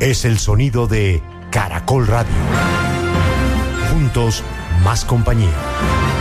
Es el sonido de Caracol Radio. Juntos, más compañía.